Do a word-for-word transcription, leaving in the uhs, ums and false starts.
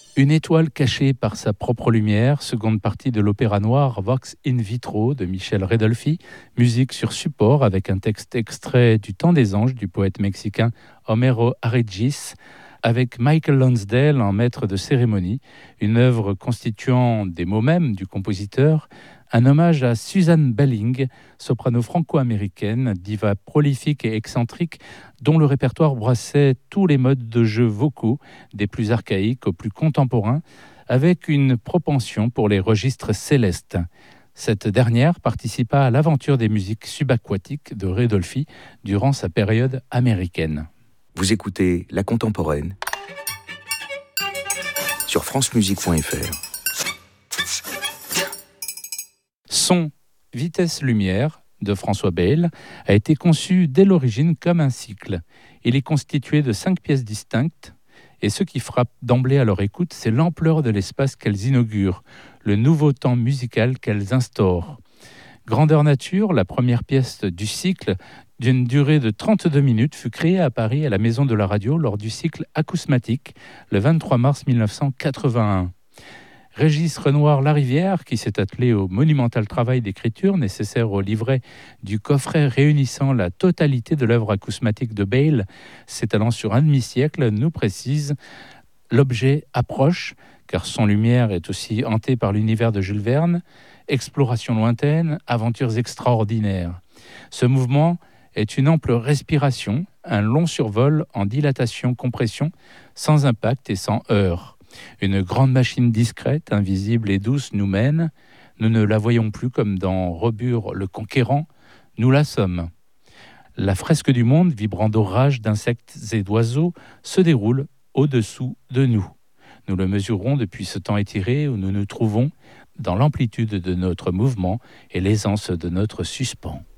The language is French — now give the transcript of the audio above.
Une étoile cachée par sa propre lumière, seconde partie de l'opéra noir Vox in vitro de Michel Redolfi, musique sur support avec un texte extrait du Temps des anges du poète mexicain Homero Arregis, avec Michael Lonsdale en maître de cérémonie, une œuvre constituant des mots mêmes du compositeur, un hommage à Suzanne Belling, soprano franco-américaine, diva prolifique et excentrique, dont le répertoire brassait tous les modes de jeu vocaux, des plus archaïques aux plus contemporains, avec une propension pour les registres célestes. Cette dernière participa à l'aventure des musiques subaquatiques de Redolfi durant sa période américaine. Vous écoutez La Contemporaine sur francemusique point f r. Son Vitesse-Lumière de François Bayle a été conçu dès l'origine comme un cycle. Il est constitué de cinq pièces distinctes et ce qui frappe d'emblée à leur écoute, c'est l'ampleur de l'espace qu'elles inaugurent, le nouveau temps musical qu'elles instaurent. Grandeur nature, la première pièce du cycle, d'une durée de trente-deux minutes, fut créée à Paris à la Maison de la Radio lors du cycle Acousmatique le vingt-trois mars mille neuf cent quatre-vingt-un. Régis Renoir-Larivière, qui s'est attelé au monumental travail d'écriture nécessaire au livret du coffret réunissant la totalité de l'œuvre acousmatique de Bayle, s'étalant sur un demi-siècle, nous précise « L'objet approche, car son lumière est aussi hantée par l'univers de Jules Verne, exploration lointaine, aventures extraordinaires. Ce mouvement est une ample respiration, un long survol en dilatation-compression, sans impact et sans heurts. Une grande machine discrète, invisible et douce nous mène. Nous ne la voyons plus comme dans Robur le Conquérant, nous la sommes. La fresque du monde, vibrant d'orages, d'insectes et d'oiseaux, se déroule au-dessous de nous. Nous le mesurons depuis ce temps étiré où nous nous trouvons dans l'amplitude de notre mouvement et l'aisance de notre suspens.